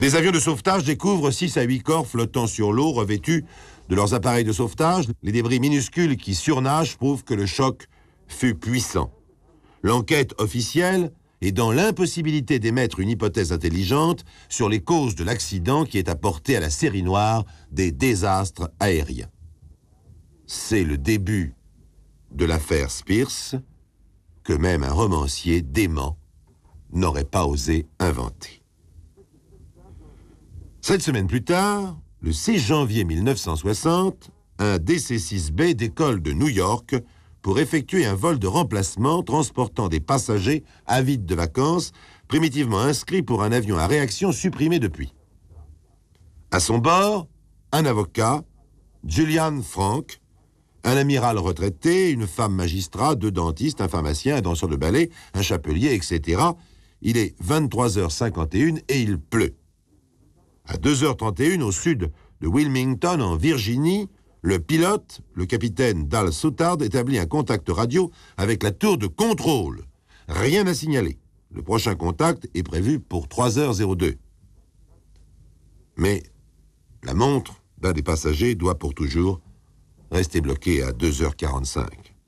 Des avions de sauvetage découvrent 6 à 8 corps flottant sur l'eau, revêtus de leurs appareils de sauvetage. Les débris minuscules qui surnagent prouvent que le choc fut puissant. L'enquête officielle est dans l'impossibilité d'émettre une hypothèse intelligente sur les causes de l'accident qui est apporté à la série noire des désastres aériens. C'est le début de l'affaire Spears que même un romancier dément n'aurait pas osé inventer. 7 semaines plus tard, le 6 janvier 1960, un DC-6B décolle de New York pour effectuer un vol de remplacement transportant des passagers avides de vacances, primitivement inscrits pour un avion à réaction supprimé depuis. À son bord, un avocat, Julian Frank, un amiral retraité, une femme magistrat, 2 dentistes, un pharmacien, un danseur de ballet, un chapelier, etc. Il est 23h51 et il pleut. À 2h31, au sud de Wilmington, en Virginie, le pilote, le capitaine Dal Soutard, établit un contact radio avec la tour de contrôle. Rien à signaler. Le prochain contact est prévu pour 3h02. Mais la montre d'un des passagers doit pour toujours rester bloquée à 2h45.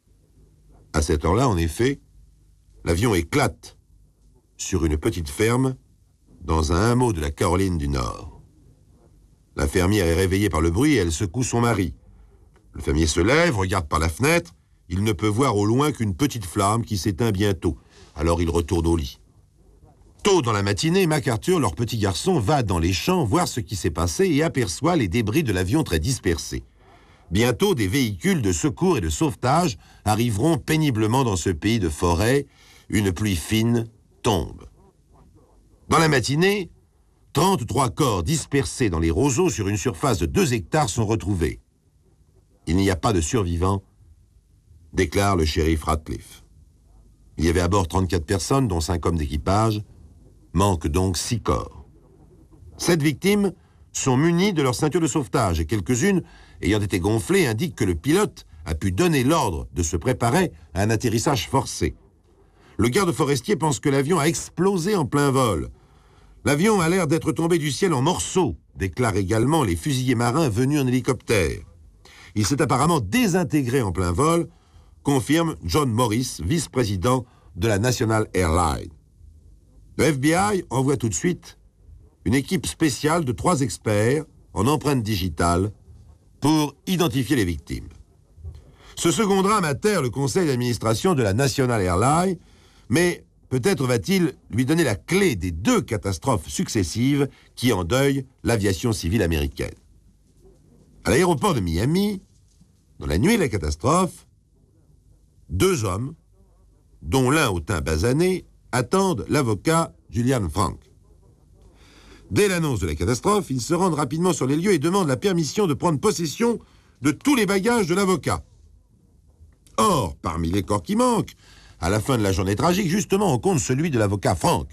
À cette heure-là, en effet, l'avion éclate sur une petite ferme dans un hameau de la Caroline du Nord. La fermière est réveillée par le bruit et elle secoue son mari. Le fermier se lève, regarde par la fenêtre. Il ne peut voir au loin qu'une petite flamme qui s'éteint bientôt. Alors il retourne au lit. Tôt dans la matinée, MacArthur, leur petit garçon, va dans les champs voir ce qui s'est passé et aperçoit les débris de l'avion très dispersés. Bientôt, des véhicules de secours et de sauvetage arriveront péniblement dans ce pays de forêt. Une pluie fine tombe. Dans la matinée, 33 corps dispersés dans les roseaux sur une surface de 2 hectares sont retrouvés. Il n'y a pas de survivants, déclare le shérif Ratcliffe. Il y avait à bord 34 personnes, dont 5 hommes d'équipage. Manque donc 6 corps. 7 victimes sont munies de leur ceinture de sauvetage et quelques-unes, ayant été gonflées, indiquent que le pilote a pu donner l'ordre de se préparer à un atterrissage forcé. Le garde forestier pense que l'avion a explosé en plein vol. L'avion a l'air d'être tombé du ciel en morceaux, déclarent également les fusiliers marins venus en hélicoptère. Il s'est apparemment désintégré en plein vol, confirme John Morris, vice-président de la National Airlines. Le FBI envoie tout de suite une équipe spéciale de 3 experts en empreintes digitales pour identifier les victimes. Ce second drame atterre le conseil d'administration de la National Airlines, mais peut-être va-t-il lui donner la clé des 2 catastrophes successives qui endeuillent l'aviation civile américaine. À l'aéroport de Miami, dans la nuit de la catastrophe, 2 hommes, dont l'un au teint basané, attendent l'avocat Julian Frank. Dès l'annonce de la catastrophe, ils se rendent rapidement sur les lieux et demandent la permission de prendre possession de tous les bagages de l'avocat. Or, parmi les corps qui manquent, à la fin de la journée tragique, justement, on compte celui de l'avocat Frank.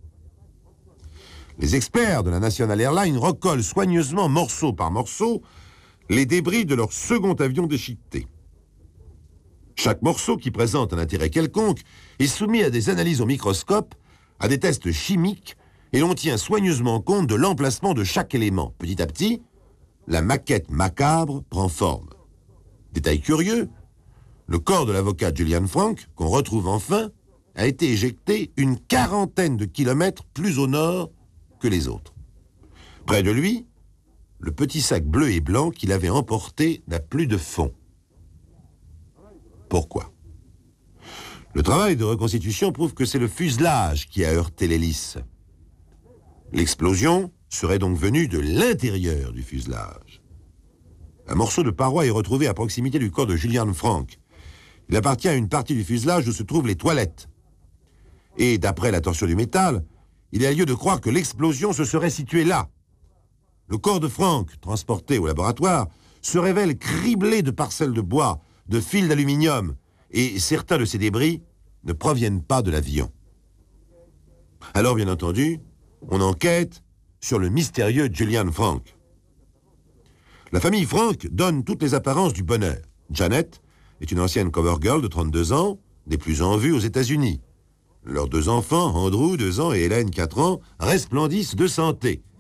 Les experts de la National Airlines recollent soigneusement, morceau par morceau, les débris de leur second avion déchiqueté. Chaque morceau qui présente un intérêt quelconque est soumis à des analyses au microscope, à des tests chimiques, et l'on tient soigneusement compte de l'emplacement de chaque élément. Petit à petit, la maquette macabre prend forme. Détail curieux, le corps de l'avocat Julian Frank, qu'on retrouve enfin, a été éjecté une 40aine de kilomètres plus au nord que les autres. Près de lui, le petit sac bleu et blanc qu'il avait emporté n'a plus de fond. Pourquoi? Le travail de reconstitution prouve que c'est le fuselage qui a heurté l'hélice. L'explosion serait donc venue de l'intérieur du fuselage. Un morceau de paroi est retrouvé à proximité du corps de Julian Frank. Il appartient à une partie du fuselage où se trouvent les toilettes. Et d'après la torsion du métal, il y a lieu de croire que l'explosion se serait située là. Le corps de Frank, transporté au laboratoire, se révèle criblé de parcelles de bois, de fils d'aluminium, et certains de ces débris ne proviennent pas de l'avion. Alors, bien entendu, on enquête sur le mystérieux Julian Frank. La famille Frank donne toutes les apparences du bonheur. Janet est une ancienne cover girl de 32 ans, des plus en vue aux États-Unis. Leurs 2 enfants, Andrew, 2 ans, et Hélène, 4 ans, resplendissent de santé.